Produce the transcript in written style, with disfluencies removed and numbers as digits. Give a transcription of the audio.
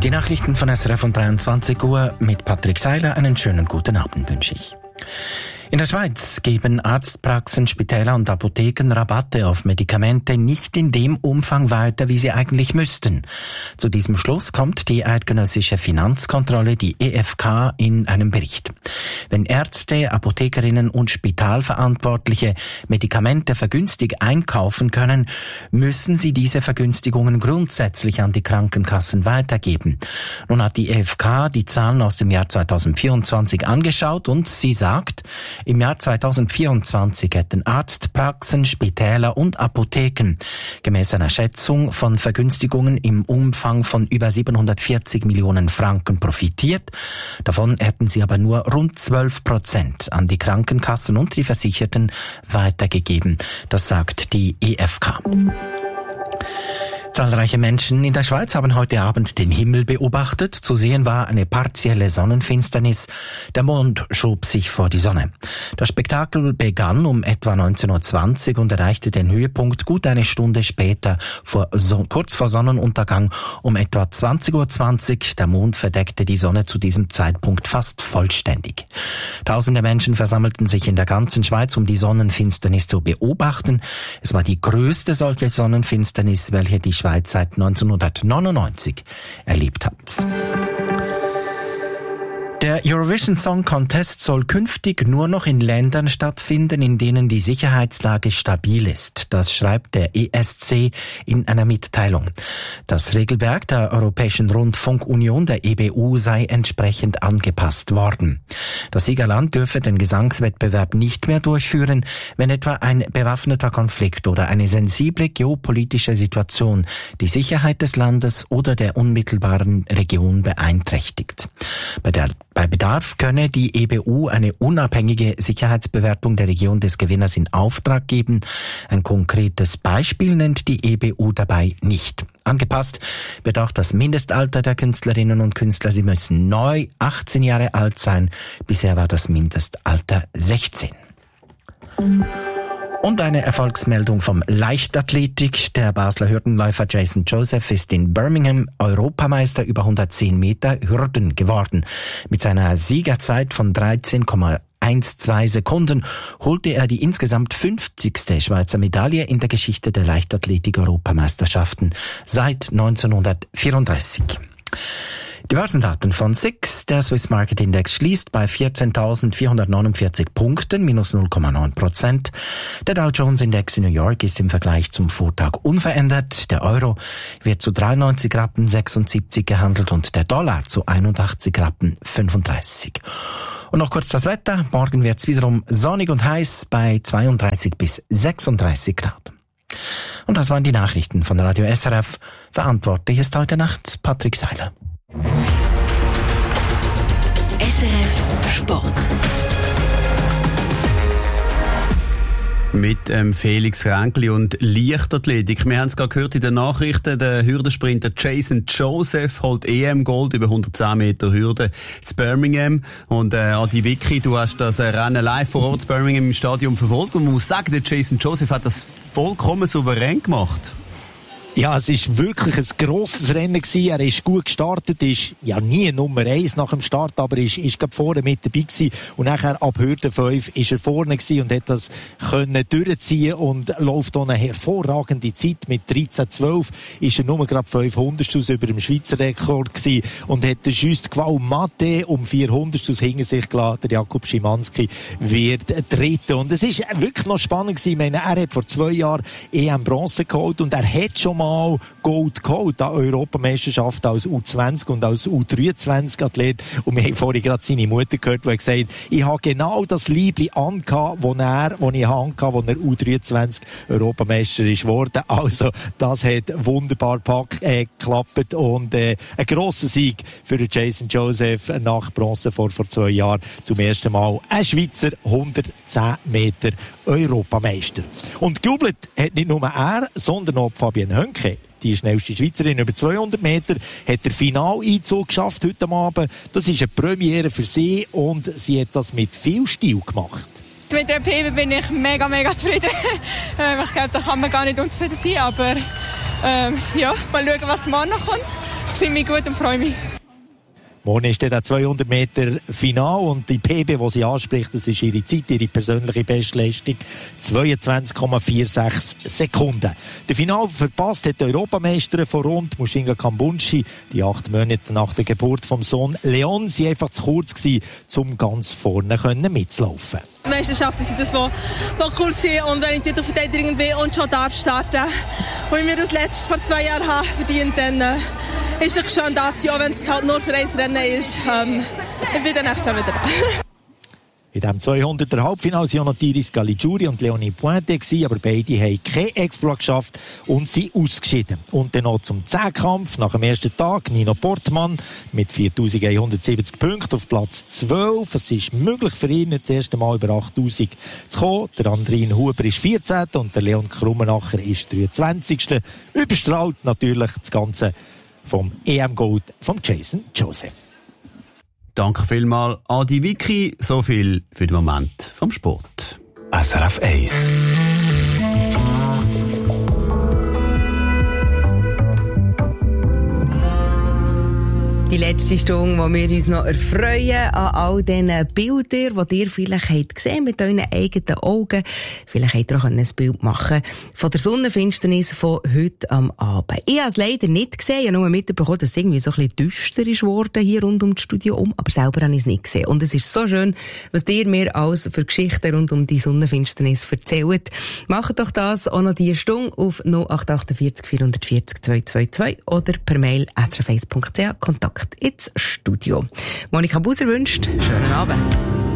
Die Nachrichten von SRF um 23 Uhr mit Patrick Seiler. Einen schönen guten Abend wünsche ich. In der Schweiz geben Arztpraxen, Spitäler und Apotheken Rabatte auf Medikamente nicht in dem Umfang weiter, wie sie eigentlich müssten. Zu diesem Schluss kommt die eidgenössische Finanzkontrolle, die EFK, in einem Bericht. Wenn Ärzte, Apothekerinnen und Spitalverantwortliche Medikamente vergünstigt einkaufen können, müssen sie diese Vergünstigungen grundsätzlich an die Krankenkassen weitergeben. Nun hat die EFK die Zahlen aus dem Jahr 2024 angeschaut und sie sagt, im Jahr 2024 hätten Arztpraxen, Spitäler und Apotheken gemäß einer Schätzung von Vergünstigungen im Umfang von über 740 Millionen Franken profitiert. Davon hätten sie aber nur rund 12% an die Krankenkassen und die Versicherten weitergegeben. Das sagt die EFK. Zahlreiche Menschen in der Schweiz haben heute Abend den Himmel beobachtet. Zu sehen war eine partielle Sonnenfinsternis. Der Mond schob sich vor die Sonne. Das Spektakel begann um etwa 19.20 Uhr und erreichte den Höhepunkt gut eine Stunde später, kurz vor Sonnenuntergang um etwa 20.20 Uhr. Der Mond verdeckte die Sonne zu diesem Zeitpunkt fast vollständig. Tausende Menschen versammelten sich in der ganzen Schweiz, um die Sonnenfinsternis zu beobachten. Es war die größte solche Sonnenfinsternis, welche die Schweiz seit 1999 erlebt hat. Der Eurovision Song Contest soll künftig nur noch in Ländern stattfinden, in denen die Sicherheitslage stabil ist. Das schreibt der ESC in einer Mitteilung. Das Regelwerk der Europäischen Rundfunkunion, der EBU, sei entsprechend angepasst worden. Das Siegerland dürfe den Gesangswettbewerb nicht mehr durchführen, wenn etwa ein bewaffneter Konflikt oder eine sensible geopolitische Situation die Sicherheit des Landes oder der unmittelbaren Region beeinträchtigt. Bei Bedarf könne die EBU eine unabhängige Sicherheitsbewertung der Region des Gewinners in Auftrag geben. Ein konkretes Beispiel nennt die EBU dabei nicht. Angepasst wird auch das Mindestalter der Künstlerinnen und Künstler. Sie müssen neu 18 Jahre alt sein. Bisher war das Mindestalter 16. Und eine Erfolgsmeldung vom Leichtathletik. Der Basler Hürdenläufer Jason Joseph ist in Birmingham Europameister über 110 Meter Hürden geworden. Mit seiner Siegerzeit von 13,12 Sekunden holte er die insgesamt 50. Schweizer Medaille in der Geschichte der Leichtathletik-Europameisterschaften seit 1934. Die Börsendaten von SIX. Der Swiss Market Index schließt bei 14.449 Punkten, minus 0,9%. Der Dow Jones Index in New York ist im Vergleich zum Vortag unverändert. Der Euro wird zu 93,76 Rappen gehandelt und der Dollar zu 81,35 Rappen. Und noch kurz das Wetter. Morgen wird es wiederum sonnig und heiß bei 32 bis 36 Grad. Und das waren die Nachrichten von Radio SRF. Verantwortlich ist heute Nacht Patrick Seiler. SRF Sport. Mit Felix Ränkli und Leichtathletik. Wir haben es gerade gehört in den Nachrichten, der Hürdensprinter Jason Joseph holt EM-Gold über 110 Meter Hürde zu Birmingham. Und Adi Vicky, du hast das Rennen live vor Ort zu Birmingham im Stadion verfolgt. Und man muss sagen, der Jason Joseph hat das vollkommen souverän gemacht. Ja, es ist wirklich ein grosses Rennen gewesen. Er ist gut gestartet, ist ja nie Nummer 1 nach dem Start, aber ist gerade vorne mit dabei gewesen. Und nachher ab Hürde 5 ist er vorne gewesen und hat das können durchziehen und läuft auch eine hervorragende Zeit. Mit 13,12 ist er nur gerade 500 über dem Schweizer Rekord gewesen und hat den Just Qual Mate um 400 hinter sich gelassen. Der Jakub Szymanski wird Dritter. Und es ist wirklich noch spannend gewesen. Ich meine, er hat vor 2 Jahren EM Bronze geholt und er hat schon mal Gold geholt an Europameisterschaft als U20 und als U23-Athlet. Und wir haben vorhin gerade seine Mutter gehört, die gesagt hat, ich habe genau das Liebli angehabt, wo ich angehabt, wo er U23 Europameister ist geworden. Also, das hat wunderbar geklappt und ein grosser Sieg für Jason Joseph nach Bronze vor 2 Jahren. Zum ersten Mal ein Schweizer 110 Meter Europameister. Und gejubelt hat nicht nur er, sondern auch Fabienne Hönke. Die schnellste Schweizerin über 200 Meter hat den Finaleinzug geschafft heute Abend. Das ist eine Premiere für sie und sie hat das mit viel Stil gemacht. Mit der PB bin ich mega zufrieden. Ich glaube, da kann man gar nicht unzufrieden sein, aber ja, mal schauen, was morgen noch kommt. Ich fühle mich gut und freue mich. Morgen ist der 200 Meter Final und die PB, die sie anspricht, das ist ihre Zeit, ihre persönliche Bestleistung, 22,46 Sekunden. Der Final verpasst hat die Europameisterin von rund, Mushinga Kambunchi, die 8 Monate nach der Geburt vom Sohn Leon, sie einfach zu kurz gewesen, um ganz vorne mitzulaufen. Die Meisterschaften sind das, was cool sind, und wenn ich Titelverteidigung will und schon darf starten, und ich mir das letzte vor 2 Jahren habe verdient, dann ist es schön da zu sein, auch wenn es halt nur für ein Rennen ist. Ich bin dann nächstes Jahr wieder da. In diesem 200er Halbfinale waren noch Iris Caligiuri und Leonie Pointe, aber beide haben keinen Exploit geschafft und sind ausgeschieden. Und dann noch zum Zehnkampf nach dem ersten Tag. Nino Portmann mit 4'170 Punkten auf Platz 12. Es ist möglich für ihn, nicht das erste Mal über 8'000 zu kommen. Der Andrin Huber ist 14. und der Leon Krummenacher ist 23. Überstrahlt natürlich das Ganze vom EM-Gold von Jason Joseph. Danke vielmals, Adi Vicky. So viel für den Moment vom Sport. SRF 1. Die letzte Stunde, wo wir uns noch erfreuen an all diesen Bildern, die ihr vielleicht habt gesehen mit euren eigenen Augen. Vielleicht habt ihr auch ein Bild machen von der Sonnenfinsternis von heute am Abend. Ich habe es leider nicht gesehen. Ich habe nur mitbekommen, dass es irgendwie so ein bisschen düster ist worden hier rund um das Studio um. Aber selber habe ich es nicht gesehen. Und es ist so schön, was ihr mir alles für Geschichten rund um die Sonnenfinsternis erzählt. Macht doch das auch noch diese Stunde auf 0848 440 222 oder per Mail srf1.ch Kontakt ins Studio. Monika Buser wünscht schönen Abend.